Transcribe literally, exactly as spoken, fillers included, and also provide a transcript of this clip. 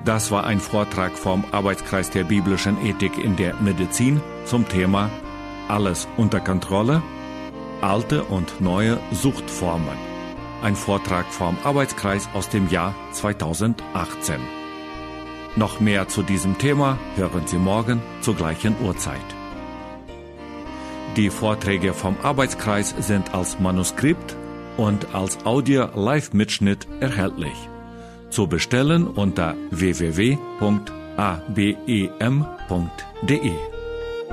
Das war ein Vortrag vom Arbeitskreis der biblischen Ethik in der Medizin zum Thema Alles unter Kontrolle, alte und neue Suchtformen. Ein Vortrag vom Arbeitskreis aus dem Jahr zweitausendachtzehn. Noch mehr zu diesem Thema hören Sie morgen zur gleichen Uhrzeit. Die Vorträge vom Arbeitskreis sind als Manuskript und als Audio-Live-Mitschnitt erhältlich. Zu bestellen unter w w w punkt a b e m punkt d e.